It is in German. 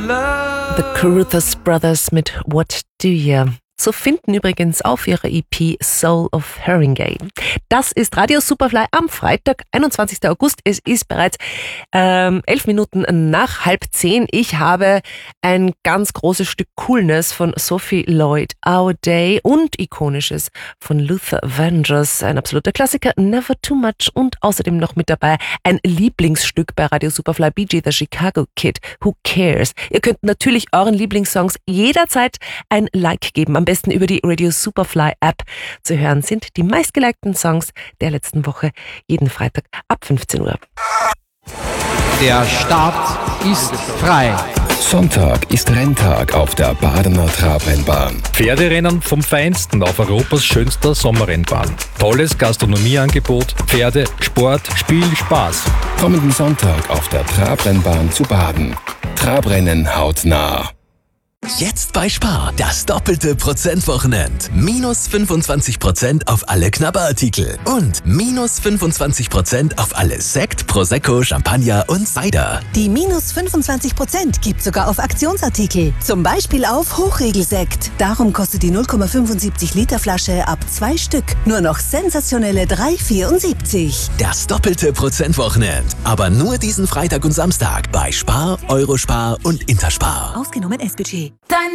The Carruthers Brothers mit What Do You? Zu finden übrigens auf ihrer EP Soul of Haringey. Das ist Radio Superfly am Freitag, 21. August. Es ist bereits 11 Minuten nach 9:30. Ich habe ein ganz großes Stück Coolness von Sophie Lloyd, Our Day und Ikonisches von Luther Vandross. Ein absoluter Klassiker, Never Too Much, und außerdem noch mit dabei ein Lieblingsstück bei Radio Superfly, Bee Gees, The Chicago Kid, Who Cares? Ihr könnt natürlich euren Lieblingssongs jederzeit ein Like geben. Am besten über die Radio Superfly App. Zu hören sind die meistgelikten Songs der letzten Woche jeden Freitag ab 15 Uhr. Der Start ist frei. Sonntag ist Renntag auf der Badener Trabrennbahn. Pferderennen vom Feinsten auf Europas schönster Sommerrennbahn. Tolles Gastronomieangebot, Pferde, Sport, Spiel, Spaß. Kommenden Sonntag auf der Trabrennbahn zu Baden. Trabrennen hautnah. Jetzt bei Spar, das doppelte Prozentwochenend. Minus 25% auf alle Knabberartikel und minus 25% auf alle Sekt, Prosecco, Champagner und Cider. Die minus 25% gibt sogar auf Aktionsartikel. Zum Beispiel auf Hochregelsekt. Darum kostet die 0,75 Liter Flasche ab 2 Stück nur noch sensationelle 3,74. Das doppelte Prozentwochenend. Aber nur diesen Freitag und Samstag bei Spar, Eurospar und Interspar. Ausgenommen SBG.